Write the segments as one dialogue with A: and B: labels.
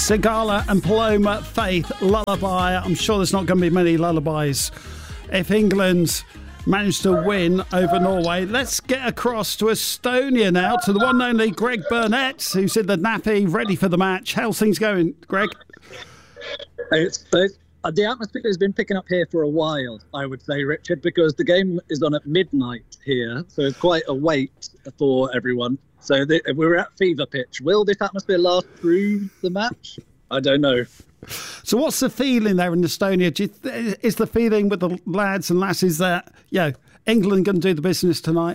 A: Sigala and Paloma Faith, Lullaby. I'm sure there's not going to be many lullabies if England manage to win over Norway. Let's get across to Estonia now, to the one and only Greg Burnett, who's in the nappy, ready for the match. How's things going, Greg?
B: The atmosphere has been picking up here for a while, I would say, Richard, because the game is on at midnight here, so it's quite a wait for everyone. So we're at fever pitch. Will this atmosphere last through the match? I don't know.
A: So what's the feeling there in Estonia? Is the feeling with the lads and lasses that, England going to do the business tonight?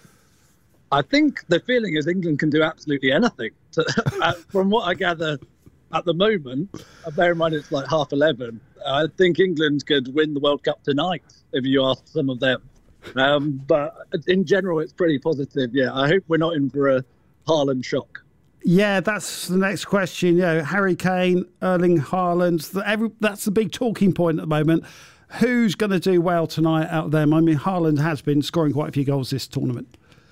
B: I think the feeling is England can do absolutely anything. From what I gather at the moment, bear in mind it's like 11:30, I think England could win the World Cup tonight, if you ask some of them. But in general, it's pretty positive. Yeah, I hope we're not in for a Haaland shock.
A: Yeah, that's the next question. Harry Kane, Erling Haaland, that's the big talking point at the moment. Who's going to do well tonight out of them? I mean, Haaland has been scoring quite a few goals this tournament.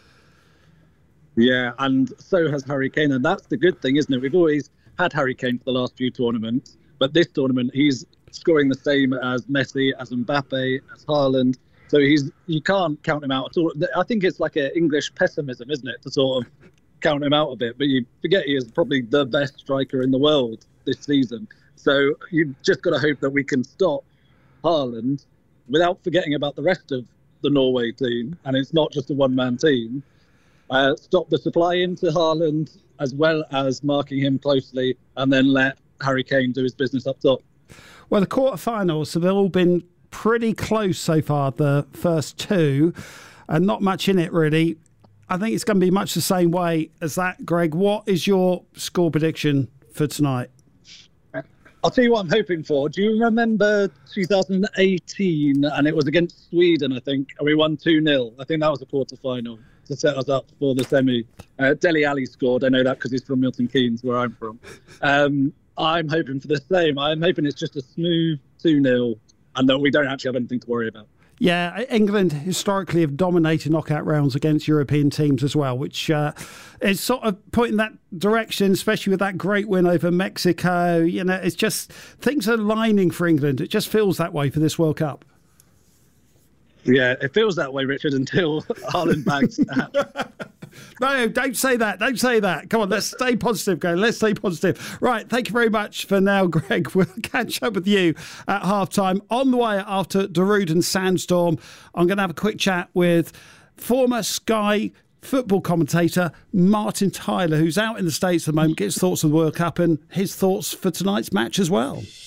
B: Yeah, and so has Harry Kane. And that's the good thing, isn't it? We've always had Harry Kane for the last few tournaments. But this tournament, he's scoring the same as Messi, as Mbappe, as Haaland. So you can't count him out at all. I think it's like an English pessimism, isn't it, to sort of count him out a bit, but you forget he is probably the best striker in the world this season. So you've just got to hope that we can stop Haaland without forgetting about the rest of the Norway team, and it's not just a one-man team. Stop the supply into Haaland as well as marking him closely, and then let Harry Kane do his business up top.
A: Well, the quarterfinals, so they've all been pretty close so far, the first two, and not much in it really. I think it's going to be much the same way as that, Greg. What is your score prediction for tonight?
B: I'll tell you what I'm hoping for. Do you remember 2018? And it was against Sweden, I think, and we won 2-0. I think that was the quarter-final to set us up for the semi. Dele Alli scored. I know that because he's from Milton Keynes, where I'm from. I'm hoping for the same. I'm hoping it's just a smooth 2-0 and that we don't actually have anything to worry about.
A: Yeah, England historically have dominated knockout rounds against European teams as well, which is sort of pointing that direction, especially with that great win over Mexico. It's just things are lining for England. It just feels that way for this World Cup.
B: Yeah, it feels that way, Richard, until Haaland bags that.
A: No, don't say that. Don't say that. Come on, let's stay positive, Greg. Let's stay positive. Right, thank you very much for now, Greg. We'll catch up with you at halftime. On the way after Darude and Sandstorm, I'm going to have a quick chat with former Sky football commentator Martin Tyler, who's out in the States at the moment, gets thoughts of the World Cup and his thoughts for tonight's match as well.